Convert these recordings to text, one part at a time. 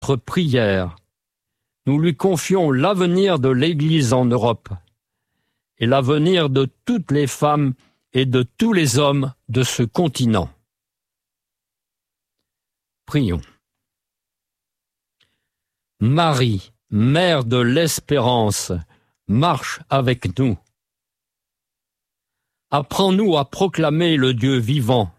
notre prière, nous lui confions l'avenir de l'Église en Europe et l'avenir de toutes les femmes et de tous les hommes de ce continent. Prions. Marie, Mère de l'Espérance, marche avec nous. Apprends-nous à proclamer le Dieu vivant.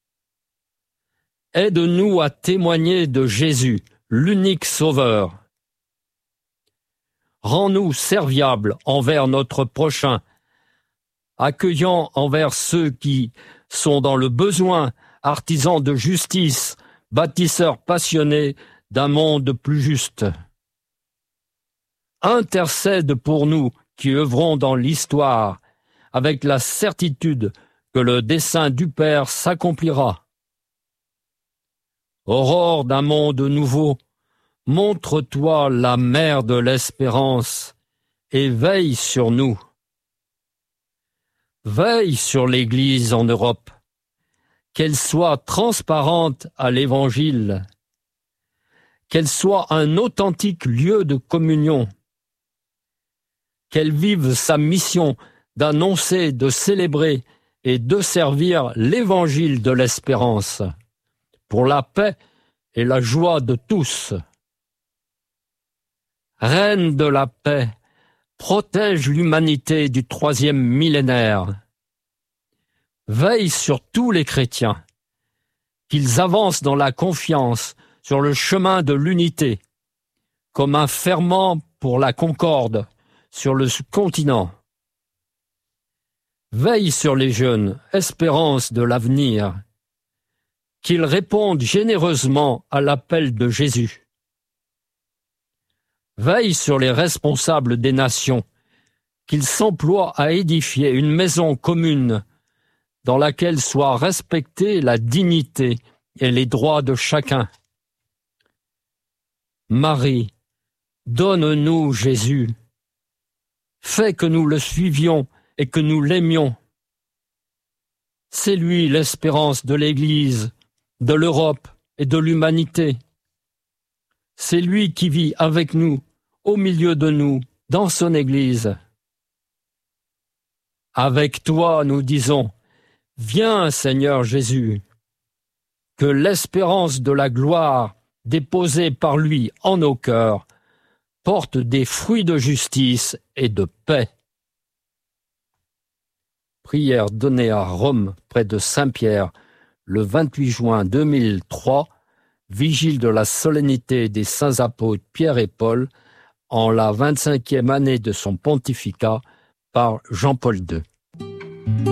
Aide-nous à témoigner de Jésus, l'unique Sauveur. Rends-nous serviables envers notre prochain, accueillant envers ceux qui sont dans le besoin, artisans de justice, bâtisseurs passionnés d'un monde plus juste. Intercède pour nous qui œuvrons dans l'histoire, avec la certitude que le dessein du Père s'accomplira. Aurore d'un monde nouveau, montre-toi la mère de l'espérance et veille sur nous. Veille sur l'Église en Europe, qu'elle soit transparente à l'Évangile, qu'elle soit un authentique lieu de communion, qu'elle vive sa mission d'annoncer, de célébrer et de servir l'Évangile de l'espérance, pour la paix et la joie de tous. Reine de la paix, protège l'humanité du 3e millénaire. Veille sur tous les chrétiens, qu'ils avancent dans la confiance sur le chemin de l'unité, comme un ferment pour la concorde sur le continent. Veille sur les jeunes, espérance de l'avenir, qu'ils répondent généreusement à l'appel de Jésus. Veille sur les responsables des nations, qu'ils s'emploient à édifier une maison commune dans laquelle soit respectée la dignité et les droits de chacun. Marie, donne-nous Jésus. Fais que nous le suivions et que nous l'aimions. C'est lui l'espérance de l'Église, de l'Europe et de l'humanité. C'est lui qui vit avec nous, au milieu de nous, dans son Église. Avec toi, nous disons, viens, Seigneur Jésus, que l'espérance de la gloire déposée par lui en nos cœurs porte des fruits de justice et de paix. Prière donnée à Rome, près de Saint-Pierre, le 28 juin 2003, vigile de la solennité des saints apôtres Pierre et Paul, en la 25e année de son pontificat par Jean-Paul II.